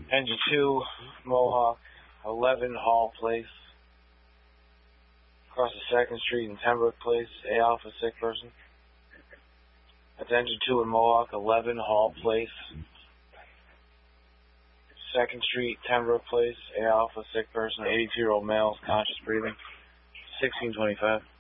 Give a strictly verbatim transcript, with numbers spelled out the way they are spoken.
Engine two, Mohawk, eleven Hall Place. Across the second Street in Pembroke Place, A Alpha, sick person. That's Engine two in Mohawk, eleven Hall Place. second Street, Pembroke Place, A Alpha, sick person, eighty-two-year-old male, conscious breathing, sixteen twenty-five.